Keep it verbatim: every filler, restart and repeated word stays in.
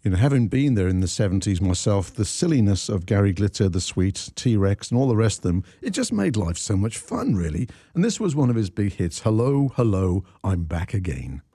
You know, having been there in the seventies myself, the silliness of Gary Glitter, The Sweets, T-Rex and all the rest of them, it just made life so much fun, really. And this was one of his big hits, Hello, Hello, I'm Back Again.